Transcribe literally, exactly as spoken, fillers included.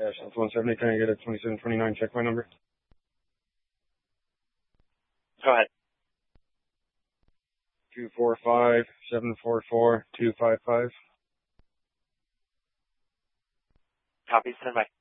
Yeah, South one seventy. Can I get a twenty-seven twenty-nine check my number? Go ahead. two four five, seven four four, two five five. Copy, stand by.